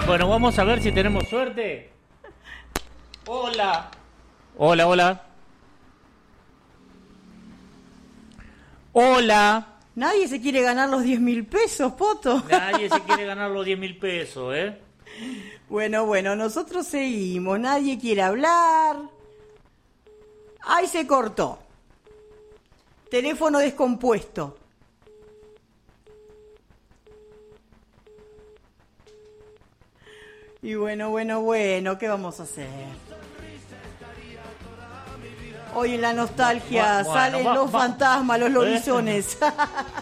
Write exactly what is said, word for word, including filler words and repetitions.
Bueno, vamos a ver si tenemos suerte. Hola. Hola, hola. Hola. Nadie se quiere ganar los diez mil pesos, Poto. Nadie se quiere ganar los diez mil pesos, ¿eh? Bueno, bueno, nosotros seguimos. Nadie quiere hablar. Ahí se cortó. Teléfono descompuesto. Y bueno, bueno, bueno, ¿qué vamos a hacer? Hoy en la nostalgia bueno, salen va, los va. fantasmas, los lorizones.